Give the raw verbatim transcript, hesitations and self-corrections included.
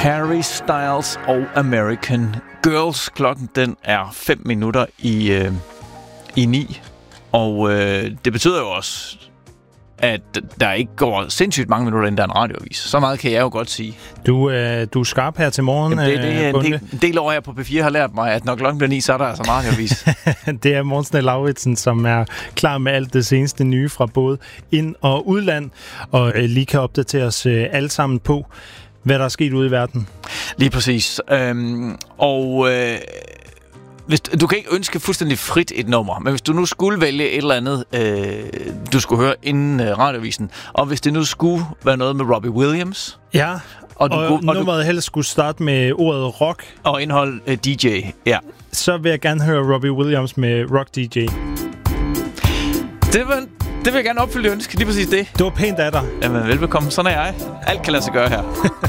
Harry Styles og American Girls. Klokken den er fem minutter i, øh, i ni. Og øh, det betyder jo også, at der ikke går sindssygt mange minutter, inden der er en radioavis. Så meget kan jeg jo godt sige. Du, øh, du er skarp her til morgen. Jamen det, det er en del, en del år her på P fire har lært mig, at når klokken bliver ni, så er der altså en radioavis. Det er Morten Lauritsen, som er klar med alt det seneste nye fra både ind- og udland, og øh, lige kan opdatere os øh, alle sammen på, hvad der er sket ude i verden. Lige præcis. Øhm, og øh, hvis, du kan ikke ønske fuldstændig frit et nummer, men hvis du nu skulle vælge et eller andet, øh, du skulle høre inden øh, radiovisen, og hvis det nu skulle være noget med Robbie Williams... Ja, og, du, og, og nummeret du, helst skulle starte med ordet rock. Og indhold øh, D J, ja. Så vil jeg gerne høre Robbie Williams med Rock D J. Det var... Det vil jeg gerne opfylde ønske, lige præcis det. Det var pænt af dig. Jamen, velbekomme. Sådan er jeg. Alt kan lade sig gøre her.